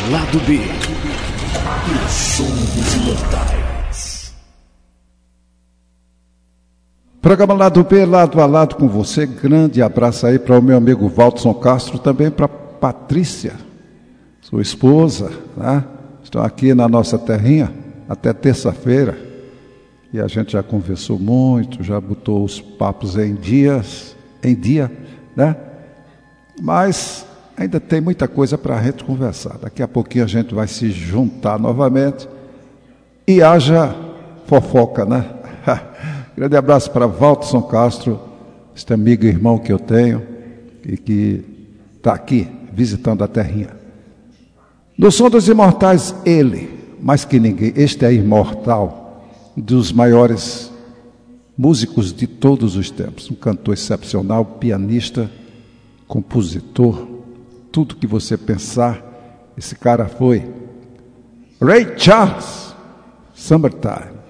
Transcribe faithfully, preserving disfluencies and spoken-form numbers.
Lado B. O som dos imortais. Programa Lado B, lado a lado com você. Grande abraço aí para o meu amigo Valdson Castro, também para Patrícia, sua esposa, né? Estão aqui na nossa terrinha até terça-feira e a gente já conversou muito, já botou os papos em dias, em dia, né? Mas ainda tem muita coisa para a gente conversar. Daqui a pouquinho a gente vai se juntar novamente e haja fofoca, né? Grande abraço para Valdson Castro, este amigo e irmão que eu tenho e que está aqui visitando a terrinha. No som dos imortais, ele, mais que ninguém, este é imortal, dos maiores músicos de todos os tempos, um cantor excepcional, pianista, compositor, tudo que você pensar, esse cara foi. Ray Charles, Summertime.